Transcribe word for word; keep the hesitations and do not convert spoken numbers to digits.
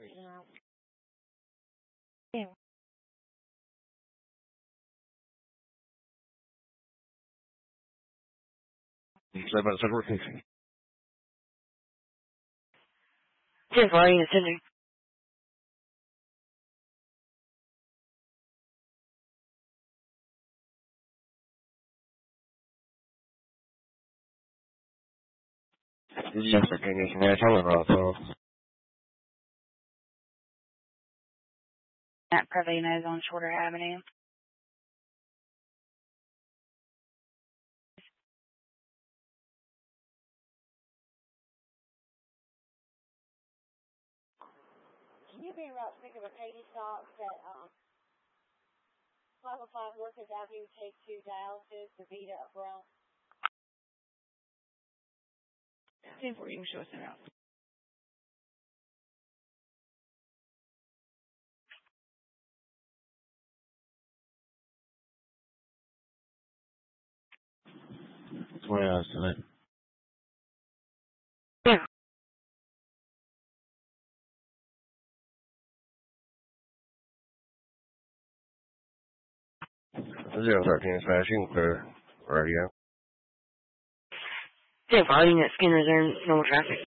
Yeah. Sorry about the Ten four, unit center. Yes, sir. Can you can I tell about that? At Pravina's on Shorter Avenue. Can you be about speaking of Katie Stocks at um, five oh five Workers Avenue, take two dialysis, the Vita up Bronx? ten four, you can show us around. twenty hours tonight. Yeah. Zero thirteen slash you can clear radio. ten four, unit skin reserve, normal traffic.